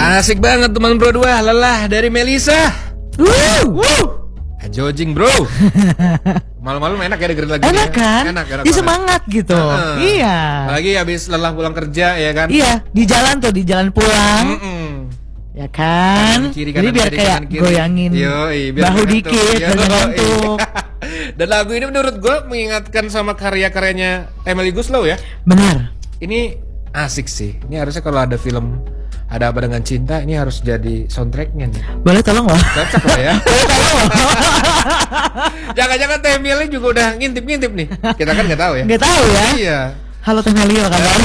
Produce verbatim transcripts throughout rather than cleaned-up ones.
Asik banget teman bro dua, lelah dari Melisa. Wuh, wuh. Jojing bro. Malam-malam enak ya dengerin lagu. Enak kan? Enak, enak. Dia semangat gitu. Uh-uh. Iya. Lagi habis lelah pulang kerja ya kan? Iya, di jalan tuh, di jalan pulang. Mm-mm. Ya kan? Kiri, Jadi biar kiri, kayak kanan, kiri. goyangin Yoi, biar bahu ngantuk. dikit, biar Yoi. ngantuk. Dan lagu ini menurut gue mengingatkan sama karya-karyanya Emily Guslow ya. Benar. Ini asik sih. Ini harusnya kalau ada film Ada Apa Dengan Cinta, ini harus jadi soundtracknya nih. Boleh tolong loh. Cocok lah ya. Jangan-jangan Teh Meli juga udah ngintip-ngintip nih. Kita kan nggak tahu ya. Nggak tahu ya. Iya. Halo Teh Meli, apa kabar?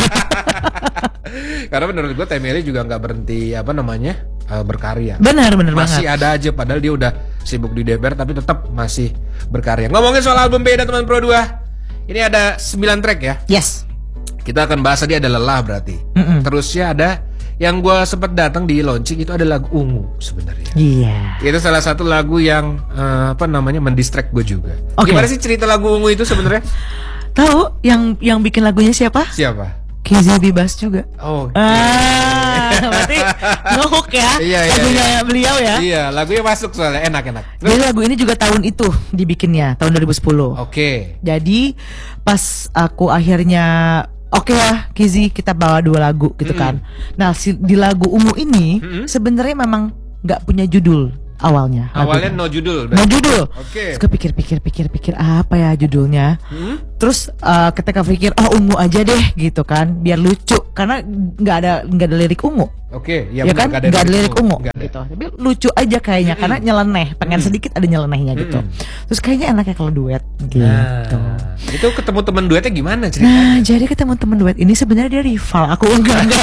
Karena menurut gue Teh Meli juga nggak berhenti apa namanya uh, berkarya. Benar, benar Masih banget. ada aja, padahal dia udah sibuk di D P R tapi tetap masih berkarya. Ngomongin soal album beda teman Pro dua. Ini ada sembilan track ya. Yes. Kita akan bahas tadi ada Lelah berarti. Mm-mm. Terusnya ada yang gue sempat datang di launching itu ada lagu Ungu sebenarnya. Iya. Itu salah satu lagu yang uh, apa namanya mendistract gue juga. Okay. Gimana sih cerita lagu Ungu itu sebenarnya? Tahu yang yang bikin lagunya siapa? Siapa? Kizzy Bibas juga. Oh. Okay. Ah, berarti ngehook ya. Iya, iya, lagunya iya. beliau ya. Iya, lagunya masuk soalnya enak-enak. Jadi lagu ini juga tahun itu dibikinnya, tahun dua ribu sepuluh. Oke. Okay. Jadi pas aku akhirnya oke okay lah Kizzy, kita bawa dua lagu gitu Mm-mm. kan. Nah si, di lagu Ungu ini Mm-mm. sebenarnya memang nggak punya judul awalnya. Awalnya lagunya. no judul. No judul. Oke. Terus kepikir pikir pikir pikir apa ya judulnya. Hmm? Terus uh, ketika pikir oh Ungu aja deh gitu kan, biar lucu karena nggak ada nggak ada lirik Ungu. Oke, Ya, kan nggak ada lirik Ungu Nggak ada. gitu. Tapi lucu aja kayaknya Mm-mm. karena nyeleneh, pengen Mm-mm. sedikit ada nyelenehnya gitu. Mm-mm. Terus kayaknya enaknya kalau duet gitu. Nah, itu ketemu temen duetnya gimana ceritanya? Nah, jadi ketemu temen duet ini sebenarnya dia rival. Aku enggak enggak.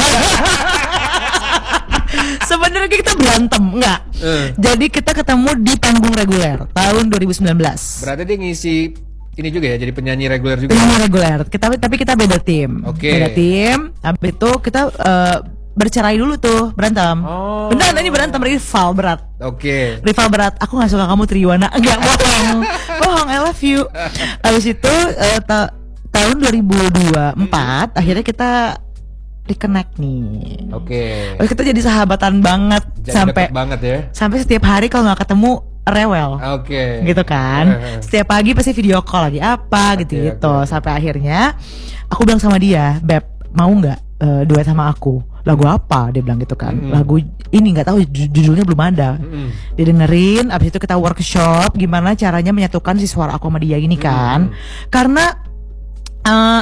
Sebenarnya kita berantem, enggak. Eh. Jadi kita ketemu di panggung reguler tahun dua ribu sembilan belas. Berarti dia ngisi ini juga ya, jadi penyanyi reguler juga. Penyanyi reguler. Kita tapi kita beda tim. Oke. Beda tim. Habis itu kita eh, bercerai dulu tuh, berantem. Oh. Beneran ini berantem rival berat. Oke. Rival berat. Aku nggak suka kamu Triwana. Enggak, bohong. Bohong, I love you. Habis itu eh, ta- tahun dua ribu dua puluh empat Hmm. akhirnya kita reconnect nih. Oke. Terus kita jadi sahabatan banget Jadi sampai deket banget ya. sampai setiap hari kalau nggak ketemu rewel. Oke. Gitu kan. Setiap pagi pasti video call lagi apa Oke, gitu-gitu. oke, oke. Sampai akhirnya aku bilang sama dia, "Beb, mau nggak eh, duet sama aku?" Lagu apa? Dia bilang gitu kan. Mm-mm. Lagu ini nggak tahu ju- judulnya belum ada. Mm-mm. Dia dengerin, abis itu kita workshop gimana caranya menyatukan si suara aku sama dia ini kan. Mm. Karena eh,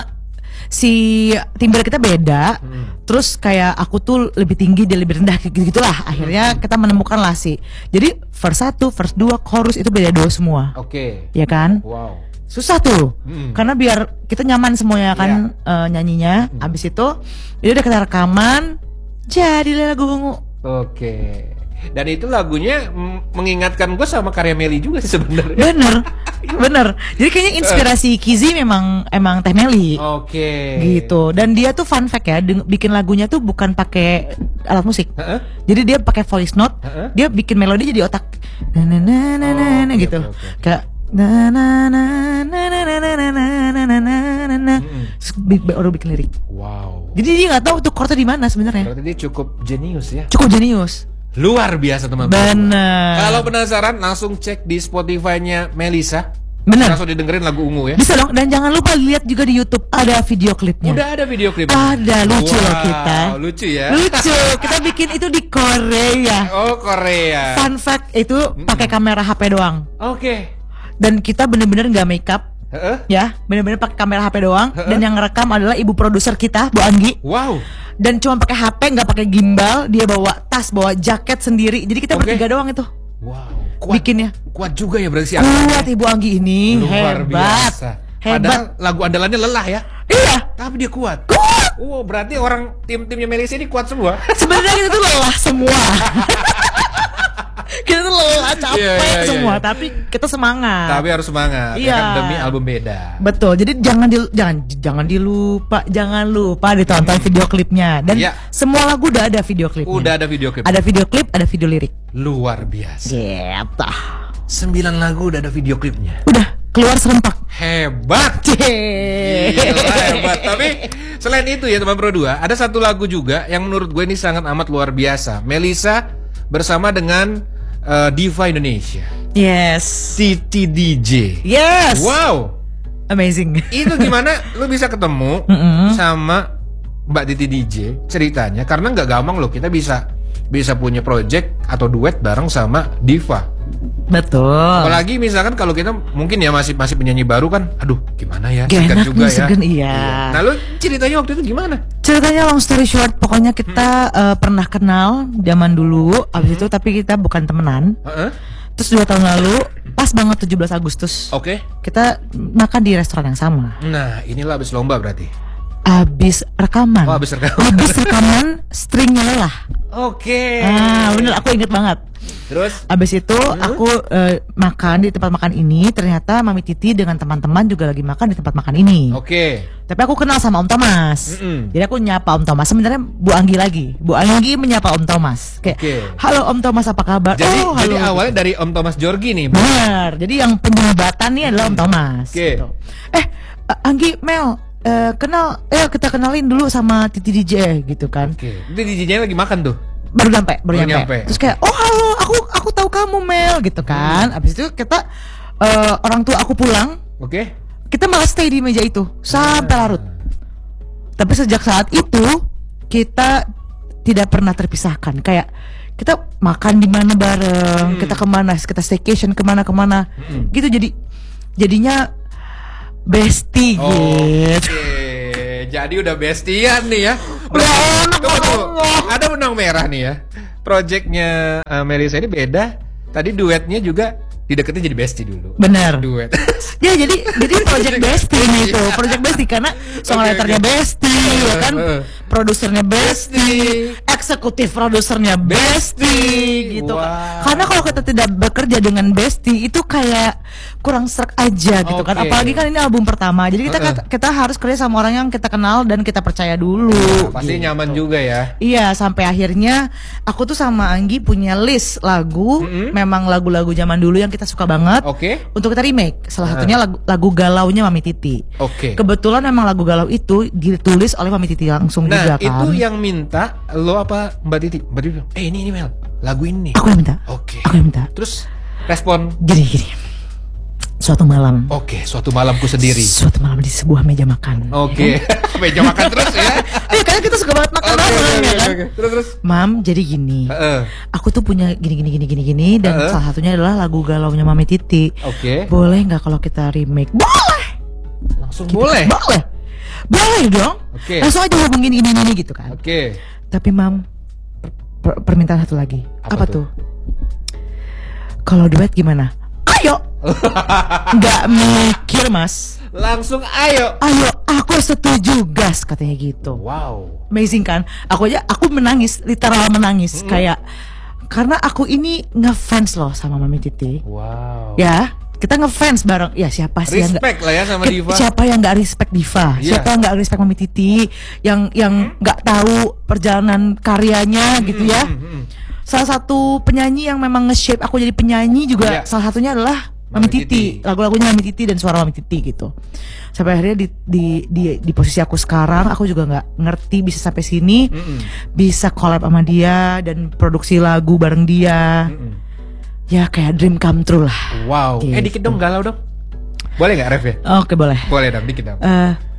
si timbre kita beda. Mm. Terus kayak aku tuh lebih tinggi, dia lebih rendah gitu gitulah. Akhirnya kita menemukan lah sih. Jadi verse satu, verse dua, chorus itu beda dua semua. Oke. Ya kan? Wow. Susah tuh. Mm. Karena biar kita nyaman semuanya kan eh, nyanyinya. Mm. Abis itu ya udah kita rekaman, jadilah lagu Ungu. Oke. Dan itu lagunya mm, mengingatkan gue sama karya Meli juga sih sebenarnya. Bener, bener. Jadi kayaknya inspirasi Kizzy memang emang Teh Meli. Oke. Gitu. Dan dia tuh fun fact ya, deng- bikin lagunya tuh bukan pakai alat musik. Heeh. Jadi dia pakai voice note, Heeh. dia bikin melodi jadi otak. Na na na na na Oh, na oke, gitu. oke, oke. Kayak na na na na na na na na na na na na na. Mm-mm. Terus bi- baru bikin lirik. Wow. Jadi dia nggak tahu tuh chordnya di mana sebenarnya. Berarti dia cukup jenius ya. Cukup jenius. Luar biasa teman-teman. Bener. Kalau penasaran langsung cek di Spotify-nya Melisa. Bener. Langsung didengerin lagu Ungu ya. Bisa dong. Dan jangan lupa lihat juga di YouTube ada video klipnya. Udah ada video klipnya. Ada, lucu wow, loh kita. Lucu ya. Lucu. Kita bikin itu di Korea. Oh Korea. Fun fact itu pakai kamera H P doang. Oke. Dan kita bener-bener nggak make up. Heeh. Ya, bener-bener pakai kamera H P doang. Dan yang ngerekam adalah ibu produser kita, Bu Anggi. Wow. Dan cuma pakai H P, nggak pakai gimbal. Dia bawa tas, bawa jaket sendiri. Jadi kita Oke. bertiga doang itu Wow. Kuat, bikinnya. kuat juga ya berarti si Kuat Ibu Anggi ini. Luar Hebat. biasa. Hebat. Padahal lagu andalannya Lelah ya. Iya. Tapi dia kuat. Kuat. Oh, berarti orang tim-timnya Melisa ini kuat semua. Sebenarnya kita tuh lelah semua. Kita tuh lelah capek Iya, iya, iya, semua, iya. tapi kita semangat. Tapi harus semangat ya Iya. kan demi album beda. Betul. Jadi jangan di, jangan jangan dilupa, jangan lupa ditonton video klipnya. Dan Iya. semua lagu udah ada video klipnya. Udah ada video klip. Ada video klip, ada video lirik. Luar biasa. Gitu. Sembilan lagu udah ada video klipnya. Udah. keluar serempak. Hebat. Gila, hebat. Tapi selain itu ya teman Pro dua, ada satu lagu juga yang menurut gue ini sangat amat luar biasa. Melisa bersama dengan uh, Diva Indonesia. Yes. Titi D J. Yes. Wow. Amazing. Itu gimana lu bisa ketemu Mm-mm. sama Mbak Titi D J ceritanya? Karena nggak gampang loh kita bisa bisa punya project atau duet bareng sama Diva. Betul. Apalagi misalkan kalau kita mungkin ya masih masih penyanyi baru kan, aduh gimana ya, Gak segan enak juga nih, ya. segan, iya. Nah lu ceritanya waktu itu gimana? Ceritanya long story short, pokoknya kita uh, pernah kenal zaman dulu, abis itu tapi kita bukan temenan. Uh-uh. Terus dua tahun lalu, pas banget tujuh belas Agustus, Oke. kita makan di restoran yang sama. Nah inilah abis lomba berarti. Abis rekaman. Oh abis rekaman. Abis rekaman, stringnya lelah. Oke. Ah bener, aku inget banget. Terus? Abis itu aku uh, makan di tempat makan ini, ternyata Mami Titi dengan teman-teman juga lagi makan di tempat makan ini. Oke. Tapi aku kenal sama Om Thomas. Mm-mm. Jadi aku nyapa Om Thomas. Sebenarnya Bu Anggi lagi. Bu Anggi menyapa Om Thomas. Kayak, Oke. halo Om Thomas, apa kabar? Jadi oh, jadi halo. awalnya dari Om Thomas Jorgi nih. Bu. Benar. Jadi yang penyebatan nih adalah Om Thomas. Oke. Gitu. Eh, uh, Anggi, Mel, uh, kenal, eh kita kenalin dulu sama Titi D J gitu kan. Oke. Itu D J-nya lagi makan tuh. Baru nyampe, baru, Baru nyampe. nyampe. Terus kayak, oh halo, aku aku tahu kamu Mel gitu kan. Hmm. Abis itu kita uh, orang tua aku pulang, Oke. kita malah stay di meja itu sampai larut. Tapi sejak saat itu kita tidak pernah terpisahkan. Kayak kita makan di mana bareng, Hmm. kita kemana, kita staycation kemana-kemana, Hmm. gitu. Jadi jadinya bestie gitu. Oke. Jadi udah bestian nih ya. Udah enak Tunggu, tunggu. banget. Ada benang merah nih ya. Projectnya uh, Melisa ini beda. Tadi duetnya juga dideketin jadi bestie dulu. Bener. Duet. Ya jadi jadi project bestie nih itu, project bestie karena songwriternya oke. bestie, ya kan, Heeh. produsernya bestie, eksekutif produsernya bestie, gitu. Wow. Karena kalau kita tidak bekerja dengan bestie itu kayak kurang serak aja gitu kan. Oke. Apalagi kan ini album pertama, jadi kita Heeh. kita harus kerja sama orang yang kita kenal dan kita percaya dulu. Nah, pasti gitu. nyaman juga ya. Iya, sampai akhirnya aku tuh sama Anggi punya list lagu, Mm-mm. memang lagu-lagu zaman dulu yang kita suka banget. Oke. Untuk kita remake, salah satunya lagu, lagu galaunya Mami Titi. Oke. Kebetulan memang lagu galau itu ditulis oleh Mami Titi langsung Nah, juga kan. itu yang minta lo apa Mbak Titi? Mbak Titi bilang, "Eh, ini ini Mel, lagu ini." nih." Aku yang minta. Oke. Aku yang minta. Terus respon, Gini gini. Suatu malam. "Oke, suatu malamku sendiri." Suatu malam di sebuah meja makan. Oke. Meja makan terus ya. Eh, karena kita suka banget makan Oke, bareng oke, ya kan. oke, oke. Terus terus. Mam, jadi gini. Heeh. Aku tuh punya gini gini gini gini gini dan Heeh. salah satunya adalah lagu galaunya Mami Titi. Oke. Boleh nggak kalau kita remake? Boleh. Langsung Gitu. boleh. Boleh. Boleh dong. Oke. Langsung aja hubungin ini ini gitu kan. Oke. Tapi Mam, per- permintaan satu lagi. Apa Apa, tuh? tuh? Kalau duet gimana? Ayo. Nggak mikir Mas. Langsung ayo. Ayo, aku setuju gas katanya gitu. Wow. Amazing kan? Aku aja aku menangis, literal menangis kayak karena aku ini ngefans loh sama Mami Titi. Wow. Ya, kita ngefans bareng. Ya siapa sih yang nggak Respect lah ya sama Ki- Diva. Siapa yang nggak respect Diva? Iya. Siapa yang nggak respect Mami Titi? Yang yang nggak tahu perjalanan karyanya gitu ya? Hmm, hmm. Salah satu penyanyi yang memang nge-shape aku jadi penyanyi juga Iya. salah satunya adalah Mami Mami Titi. Titi. Lagu-lagunya Mami Titi dan suara Mami Titi gitu. Sampai akhirnya di di di, di posisi aku sekarang aku juga nggak ngerti bisa sampai sini, Mm-mm. bisa collab sama dia dan produksi lagu bareng dia. Mm-mm. Ya kayak dream come true lah. Wow. Eh Gitu. dikit dong galau dong. Boleh nggak ref ya? Oke boleh. Boleh dong dikit dong. Eh